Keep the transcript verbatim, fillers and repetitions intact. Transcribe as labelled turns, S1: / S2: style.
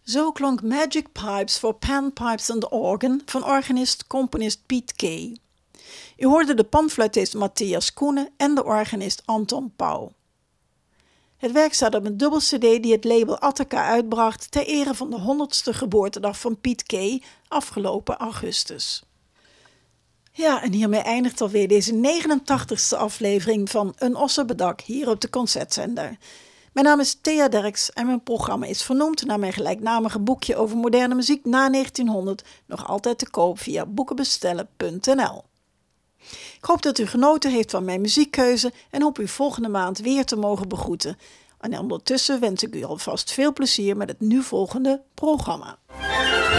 S1: Zo klonk Magic Pipes for Pan, Pipes and Organ van organist-componist Piet Kay. U hoorde de panfluitist Matthias Koenen en de organist Anton Pauw. Het werk staat op een dubbel cd die het label Attica uitbracht ter ere van de honderdste geboortedag van Piet Kay afgelopen augustus. Ja, en hiermee eindigt alweer deze negenentachtigste aflevering van Een Ossenbedak hier op de Concertzender. Mijn naam is Thea Derks en mijn programma is vernoemd naar mijn gelijknamige boekje over moderne muziek na negentienhonderd, nog altijd te koop via boekenbestellen punt n l. Ik hoop dat u genoten heeft van mijn muziekkeuze en hoop u volgende maand weer te mogen begroeten. En ondertussen wens ik u alvast veel plezier met het nu volgende programma.